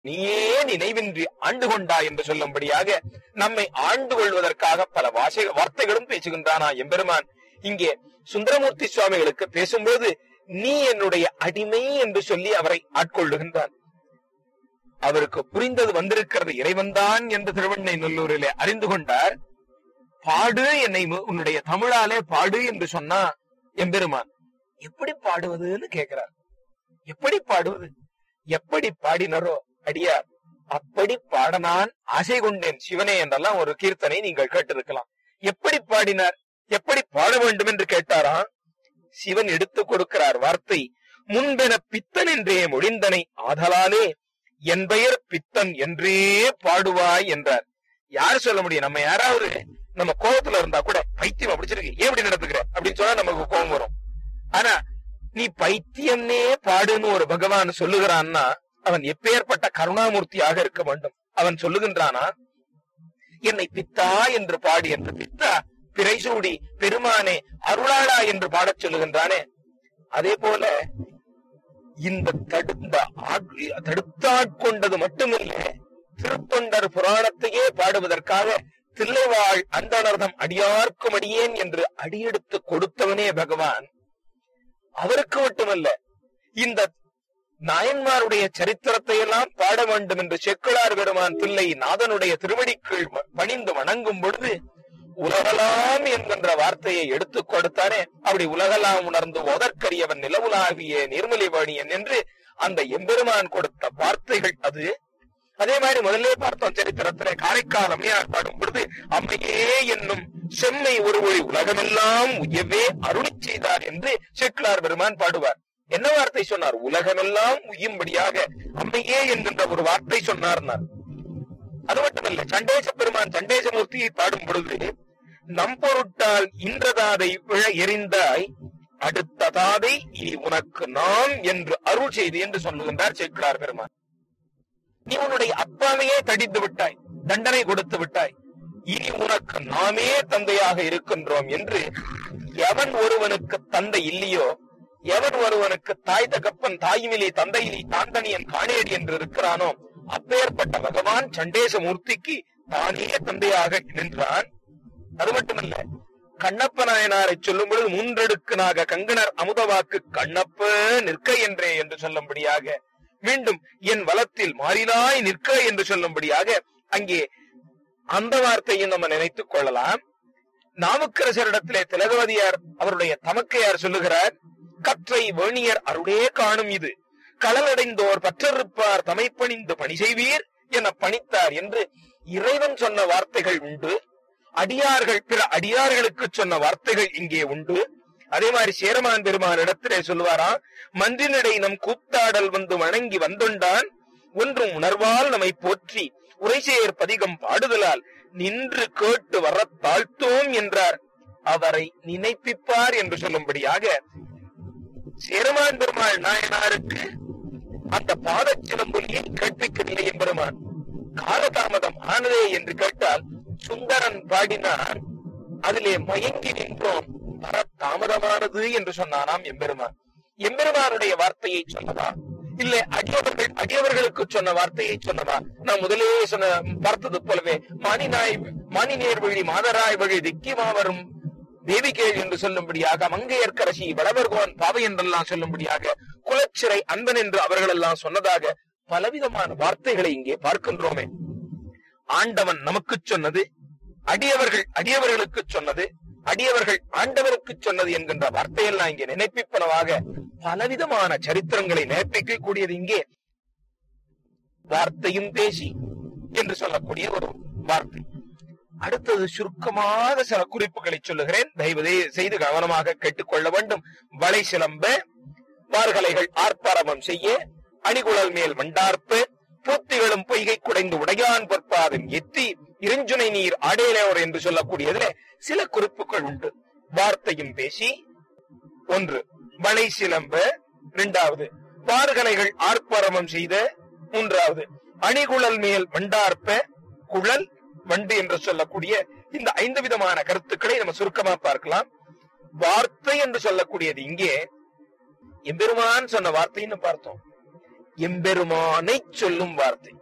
நீயே நினைவின்றி ஆண்டு கொண்டா என்று சொல்லும்படியாக நம்மை ஆண்டு கொள்வதற்காக பல வார்த்தைகளும் பேசுகின்றானா எம்பெருமான். இங்கே சுந்தரமூர்த்தி சுவாமிகளுக்கு பேசும்போது நீ என்னுடைய அடிமை என்று சொல்லி அவரை ஆட்கொள்ளுகின்றான். அவருக்கு புரிந்தது வந்திருக்கிறது இறைவன்தான் என்று திருவண்ணை நல்லூரிலே அறிந்து கொண்டார். பாடு என்னை உன்னுடைய தமிழாலே பாடு என்று சொன்னா எம்பெருமான் எப்படி பாடுவதுன்னு கேட்கிறார். எப்படி பாடுவது? எப்படி பாடினரோ அடியார் அப்படி பாட நான் ஆசை கொண்டேன் சிவனே என்றெல்லாம் ஒரு கீர்த்தனை நீங்கள் கேட்டிருக்கலாம். எப்படி பாடினார்? எப்படி பாட வேண்டும் என்று கேட்டாராம். சிவன் எடுத்துக் கொடுக்கிறார் வார்த்தை. முன்பென பித்தன் என்றே மொழிந்தனை ஆதலாலே என் பெயர் பித்தன் என்றே பாடுவாய் என்றார். யார் சொல்ல முடியும்? நம்ம யாராவது நம்ம கோபத்துல இருந்தா கூட பைத்தியம் பிடிச்சிருக்கு ஏன் இப்படி நடத்துக்கிற அப்படின்னு சொன்னா நமக்கு கோபம் வரும். ஆனா நீ பைத்தியம்னே பாடுன்னு ஒரு பகவான் சொல்லுகிறான்னா அவன் எப்பேற்பட்ட கருணாமூர்த்தியாக இருக்க வேண்டும். அவன் சொல்லுகின்றானா என்னை பித்தா என்று பாடி என்று. பித்தா பிறைசூடி பெருமானே அருளாளா என்று பாடச் சொல்லுகின்றானே. அதே போல இந்த தடுத்தாட்கொண்டது மட்டுமில்ல, திருத்தொண்டர் புராணத்தையே பாடுவதற்காக தில்லைவாழ் அந்தணர்தம் அடியார்க்கும் அடியேன் என்று அடியெடுத்து கொடுத்தவனே பகவான். அவருக்கு மட்டுமல்ல, இந்த நாயன்மாருடைய சரித்திரத்தை எல்லாம் பாட வேண்டும் என்று செக்குளார் பெருமான் பிள்ளை நாதனுடைய திருவடிக்குள் பணிந்து வணங்கும் பொழுது உலகலாம் என்கின்ற வார்த்தையை எடுத்துக் கொடுத்தானே. அப்படி உலகலாம் உணர்ந்து ஓதற்கரியவன் நிலவுலாகிய நீர்மலிவாணியன் என்று அந்த எம்பெருமான் கொடுத்த வார்த்தைகள் அது. அதே மாதிரி முதல்ல பார்த்தோம் சரித்திரத்திலே காரைக்கால் அம்மையார் பாடும் பொழுது அம்மையே என்னும் செம்மை ஒரு ஒளி உலகமெல்லாம் உயவே அருளி செய்தார் என்று செக்குளார் பெருமான் பாடுவார். என்ன வார்த்தை சொன்னார்? உலகமெல்லாம் உய்யும்படியாக அம்மையே என்கின்ற ஒரு வார்த்தை சொன்னார். அது மட்டுமல்ல, சண்டேச பெருமான் சண்டேசமூர்த்தியை பாடும் பொழுது நம்பொருட்டால் இன்றதாதை விழ எறிந்தாய் அடுத்த தாதை இனி உனக்கு நாம் என்று அருள் செய்து என்று சொல்லுகின்றார் செக்குளார் பெருமான். நீ உன்னுடைய அப்பாவையே தடித்து விட்டாய், தண்டனை கொடுத்து விட்டாய், இனி உனக்கு நாமே தந்தையாக இருக்கின்றோம் என்று. எவன் ஒருவனுக்கு தந்தை இல்லையோ, எவன் ஒருவனுக்கு தாய் தகப்பன் தாயுமிலே தந்தையிலே தாந்தனியன் காணேடி என்று இருக்கிறானோ அப்பேற்பட்ட பகவான் சண்டேசமூர்த்திக்கு தானே தந்தையாக நின்றான். அது மட்டுமல்ல, கண்ணப்ப நாயனாரை சொல்லும் பொழுது மூன்றடுக்கு நாக கங்கணர் அமுதவாக்கு கண்ணப்ப நிற்க என்றே என்று சொல்லும்படியாக, மீண்டும் என் வலத்தில் மாறினாய் நிற்க என்று சொல்லும்படியாக அங்கே அந்த வார்த்தையும் நம்ம நினைத்துக் கொள்ளலாம். நாவுக்கரசரிடத்திலே திலகவதியார் அவருடைய தமக்கையார் சொல்லுகிறார், கற்றை வேணியர் அருளே காணும் இது களலடைந்தோர் பற்றிருப்பார் தமைப்பணிந்து பணி செய்வீர் என பணித்தார் என்று இறைவன் சொன்ன வார்த்தைகள் உண்டு. அடியார்கள் பிற அடியார்களுக்கு சொன்ன வார்த்தைகள் இங்கே உண்டு. அதே மாதிரி சேரமான் பெருமான் இடத்திலே சொல்லுவாராம், மன்றினடை நம் கூத்தாடல் வந்து வணங்கி வந்தொண்டான் ஒன்றும் உணர்வால் நம்மை போற்றி உரைசேர் பதிகம் பாடுதலால் நின்று கேட்டு வர தாழ்த்தோம் என்றார். அவரை நினைப்பிப்பார் என்று சொல்லும்படியாக சேரமான் பெருமாள் நாயனாருக்கு அந்த பாதச்சிலம்பொலியை கேட்பிக்கவில்லை என்பெருமான். காலதாமதம் ஆனதே என்று கேட்டால் சுந்தரன் பாடினான், அதிலே மயங்கி நின்றோம், வர தாமதமானது என்று சொன்னானாம் எம்பெருமான். எம்பெருமானுடைய வார்த்தையை சொன்னதா இல்ல அடியவர்களுக்கு சொன்ன வார்த்தையை சொன்னதா? நான் முதலே பார்த்தது போலவே மானி நேர் வழி மாதராய் வழி திக்கி மாவரும் தேவிகேள் என்று சொல்லும்படியாக, மங்கையர்க்கரசி வடவர்கோன் பாவை என்றெல்லாம் சொல்லும்படியாக, குலச்சிறை அன்பன் என்று அவர்கள் எல்லாம் சொன்னதாக பலவிதமான வார்த்தைகளை இங்கே பார்க்கின்றோமே. ஆண்டவன் நமக்கு சொன்னது, அடியவர்களுக்கு சொன்னது, அடியவர்கள் ஆண்டவருக்கு சொன்னது என்கின்ற வார்த்தையெல்லாம் இங்கே நினைப்பிப்பனவாக பலவிதமான சரித்திரங்களை நினைப்பிக்க கூடியது இங்கே வார்த்தையும் பேசி என்று சொல்லக்கூடிய ஒரு வார்த்தை. அடுத்தது சுருக்கமாக சில குறிப்புகளை சொல்லுகிறேன், தயவு செய்து கவனமாக கேட்டுக்கொள்ள வேண்டும். வளை சிலம்ப வார்கலைகள் ஆர்ப்பாரவம் செய்ய அணிகுழல் மேல் வண்டார்ப்பு பூத்திகளும் பொய்கை குடைந்து உடையான் பொற்பாதம் எத்தி இருஞ்சுனை நீர் ஆடேலோர் என்று சொல்லக்கூடியதுல சில குறிப்புகள் உண்டு. வார்த்தையும் பேசி ஒன்று, வளை சிலம்ப இரண்டாவது, வார்கலைகள் ஆர்ப்பாரவம் செய்த மூன்றாவது, அணிகுழல் மேல் வண்டார்ப்ப குழல் வண்டு என்று சொல்லக்கூடிய இந்த 5 விதமான கருத்துக்களை நம்ம சுருக்கமா பார்க்கலாம். வார்த்தை என்று சொல்லக்கூடியது இங்கே எம்பெருமான் சொன்ன வார்த்தைன்னு பார்த்தோம். எம்பெருமானை சொல்லும் வார்த்தை.